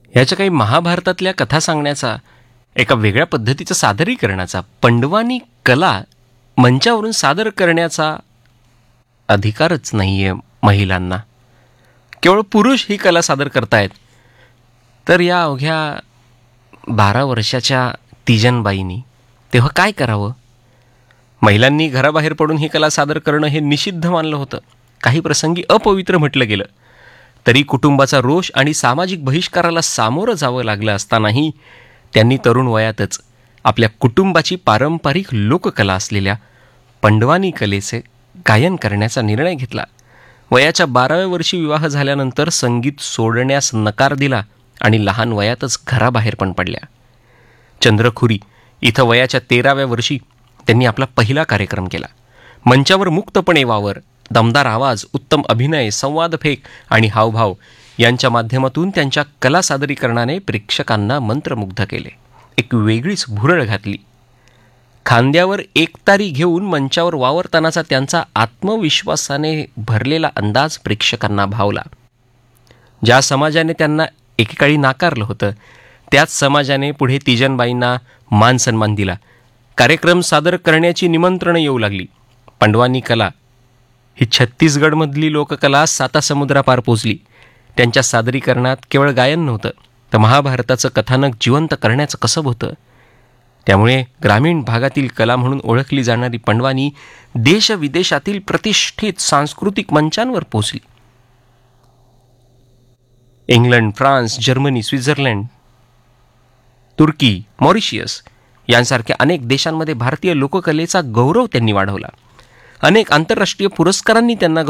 ह्याच्या काही महाभारतातल्या कथा सांगण्याचा, एका वेगळ्या पद्धतीचं सादरीकरणाचा, पंडवानी कला मंचावरून सादर करण्याचा अधिकारच नाही आहे महिलांना. केवळ पुरुष ही कला सादर करतायत. तर या अवघ्या 12 वर्षाच्या तीजनबाईंनी तेव्हा काय करावं? महिलांनी घराबाहेर पडून ही कला सादर करणं हे निषिद्ध मानलं होतं. काही प्रसंगी अपवित्र म्हटलं गेलं. तरी कुटुंबाचा रोष आणि सामाजिक बहिष्काराला सामोरं जावं लागलं असतानाही त्यांनी तरुण वयातच आपल्या कुटुंबाची पारंपरिक लोककला असलेल्या पंडवानी कलेचे गायन करण्याचा निर्णय घेतला. वयाच्या 12व्या वर्षी विवाह झाल्यानंतर संगीत सोडण्यास नकार दिला आणि लहान वयातच घराबाहेर पण पडल्या. चंद्रखुरी इथं वयाच्या 13व्या वर्षी त्यांनी आपला पहिला कार्यक्रम केला. मंचावर मुक्तपणे वावर, दमदार आवाज, उत्तम अभिनय, संवादफेक आणि हावभाव यांच्या माध्यमातून त्यांच्या कला सादरीकरणाने प्रेक्षकांना मंत्रमुग्ध केले. एक वेगळीच भुरळ घातली. खांद्यावर एकतारी घेऊन मंचावर वावरतानाचा त्यांचा आत्मविश्वासाने भरलेला अंदाज प्रेक्षकांना भावला. ज्या समाजाने त्यांना एकेकाळी नाकारलं होतं, त्याच समाजाने पुढे तीजनबाईंना मान सन्मान दिला. कार्यक्रम सादर करण्याची निमंत्रणं येऊ लागली. पंडवानी कला ही छत्तीसगडमधली लोककला सातासमुद्रापार पोचली. त्यांच्या सादरीकरणात केवळ गायन नव्हतं, तर महाभारताचं कथानक जिवंत करण्याचं कसब होतं. त्यामुळे ग्रामीण भागातील कला म्हणून ओळखली जाणारी पंडवानी देशविदेशातील प्रतिष्ठित सांस्कृतिक मंचांवर पोचली. इंग्लंड, फ्रान्स, जर्मनी, स्वित्झर्लंड, तुर्की, मॉरिशियस यांसारख्या अनेक देशांमध्ये भारतीय लोककलेचा गौरव त्यांनी वाढवला. अनेक आंतरराष्ट्रीय पुरस्कारांनी त्यांना